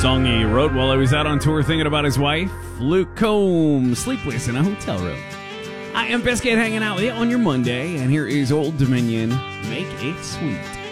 Song he wrote while he was out on tour thinking about his wife. Luke Combs, Sleepless in a Hotel Room. I am Biscuit hanging out with you on your Monday, and here is Old Dominion, Make It Sweet.